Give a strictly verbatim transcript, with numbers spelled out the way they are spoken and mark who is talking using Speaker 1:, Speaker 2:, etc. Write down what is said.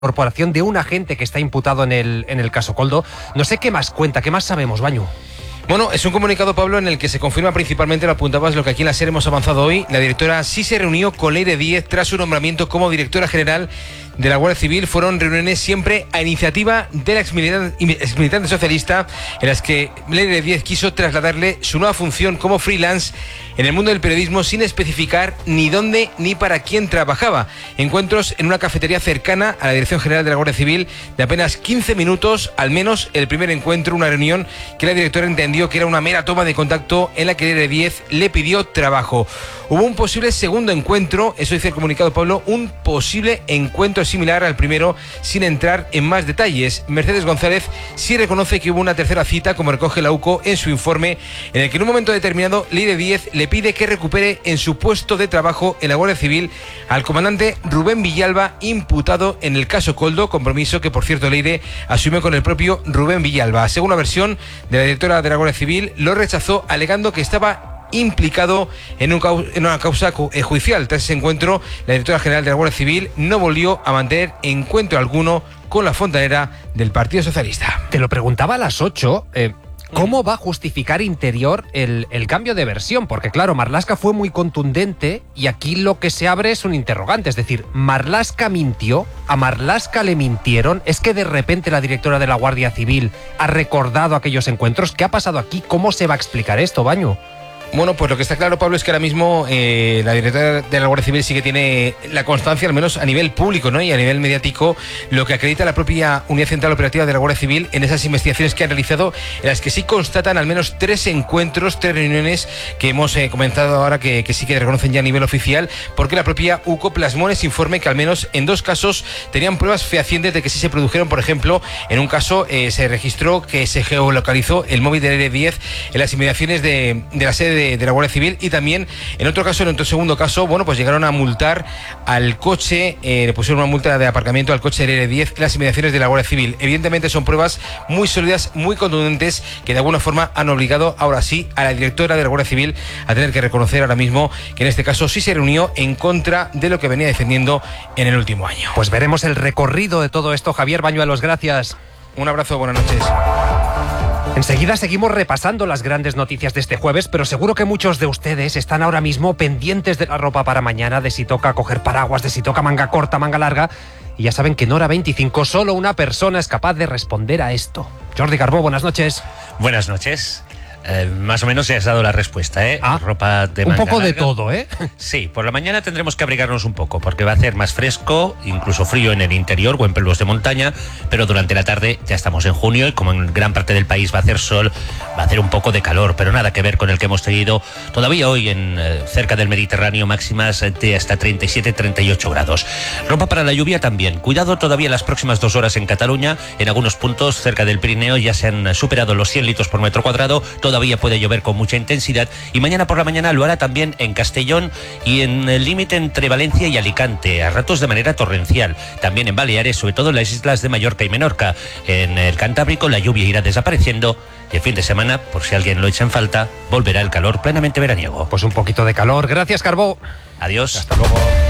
Speaker 1: incorporación de un agente que está imputado en el, en el caso Koldo. No sé qué más cuenta, qué más sabemos, Bañu.
Speaker 2: Bueno, es un comunicado, Pablo, en el que se confirma principalmente, lo apuntabas, lo que aquí en la SER hemos avanzado hoy. La directora sí se reunió con Leire Díez tras su nombramiento como directora general de la Guardia Civil. Fueron reuniones siempre a iniciativa de la exmilitante, exmilitante socialista, en las que Leire Díez quiso trasladarle su nueva función como freelance en el mundo del periodismo sin especificar ni dónde ni para quién trabajaba. Encuentros en una cafetería cercana a la Dirección General de la Guardia Civil de apenas quince minutos, al menos el primer encuentro, una reunión que la directora entendió que era una mera toma de contacto en la que Leire Díez le pidió trabajo. Hubo un posible segundo encuentro, eso dice el comunicado, Pablo, un posible encuentro similar al primero, sin entrar en más detalles. Mercedes González sí reconoce que hubo una tercera cita, como recoge la U C O en su informe, en el que en un momento determinado Leire Díez le pide que recupere en su puesto de trabajo en la Guardia Civil al comandante Rubén Villalba, imputado en el caso Koldo, compromiso que, por cierto, Leire asumió con el propio Rubén Villalba. Según la versión de la directora de la Guardia Civil, lo rechazó alegando que estaba implicado en, un cau en una causa judicial. Tras ese encuentro, la directora general de la Guardia Civil no volvió a mantener encuentro alguno con la fontanera del Partido Socialista.
Speaker 1: Te lo preguntaba a las ocho... Eh... ¿Cómo va a justificar Interior el, el cambio de versión? Porque claro, Marlaska fue muy contundente y aquí lo que se abre es un interrogante. Es decir, ¿Marlaska mintió? ¿A Marlaska le mintieron? ¿Es que de repente la directora de la Guardia Civil ha recordado aquellos encuentros? ¿Qué ha pasado aquí? ¿Cómo se va a explicar esto, Bañu?
Speaker 2: Bueno, pues lo que está claro, Pablo, es que ahora mismo eh, la directora de la Guardia Civil sí que tiene la constancia, al menos a nivel público, ¿no? Y a nivel mediático, lo que acredita la propia Unidad Central Operativa de la Guardia Civil en esas investigaciones que han realizado, en las que sí constatan al menos tres encuentros, tres reuniones que hemos eh, comentado ahora que, que sí que reconocen ya a nivel oficial, porque la propia U C O plasmó en ese informe que al menos en dos casos tenían pruebas fehacientes de que sí se produjeron. Por ejemplo, en un caso eh, se registró que se geolocalizó el móvil de Leire Díez en las inmediaciones de, de la sede de De, de la Guardia Civil, y también en otro caso, en otro segundo caso, bueno, pues llegaron a multar al coche, eh, le pusieron una multa de aparcamiento al coche de Leire Díez en las inmediaciones de la Guardia Civil. Evidentemente son pruebas muy sólidas, muy contundentes, que de alguna forma han obligado ahora sí a la directora de la Guardia Civil a tener que reconocer ahora mismo que en este caso sí se reunió en contra de lo que venía defendiendo en el último año.
Speaker 1: Pues veremos el recorrido de todo esto. Javier Bañuelos, gracias.
Speaker 2: Un abrazo, buenas noches.
Speaker 1: Enseguida seguimos repasando las grandes noticias de este jueves, pero seguro que muchos de ustedes están ahora mismo pendientes de la ropa para mañana, de si toca coger paraguas, de si toca manga corta, manga larga. Y ya saben que en hora veinticinco solo una persona es capaz de responder a esto. Jordi Carbó, buenas noches.
Speaker 3: Buenas noches. Eh, más o menos ya has dado la respuesta, ¿eh?
Speaker 1: Ah,
Speaker 3: ropa de
Speaker 1: un
Speaker 3: manga
Speaker 1: poco
Speaker 3: larga.
Speaker 1: de todo, ¿eh?
Speaker 3: Sí, por la mañana tendremos que abrigarnos un poco, porque va a hacer más fresco, incluso frío en el interior o en pueblos de montaña, pero durante la tarde ya estamos en junio y como en gran parte del país va a hacer sol, va a hacer un poco de calor, pero nada que ver con el que hemos tenido todavía hoy en eh, cerca del Mediterráneo, máximas de hasta treinta y siete, treinta y ocho grados. Ropa para la lluvia también. Cuidado todavía las próximas dos horas en Cataluña, en algunos puntos cerca del Pirineo ya se han superado los cien litros por metro cuadrado, todavía puede llover con con mucha intensidad, y mañana por la mañana lo hará también en Castellón y en el límite entre Valencia y Alicante, a ratos de manera torrencial, también en Baleares, sobre todo en las islas de Mallorca y Menorca. En el Cantábrico la lluvia irá desapareciendo y el fin de semana, por si alguien lo echa en falta, volverá el calor plenamente veraniego.
Speaker 1: Pues un poquito de calor. Gracias, Carbó.
Speaker 3: Adiós.
Speaker 1: Hasta luego.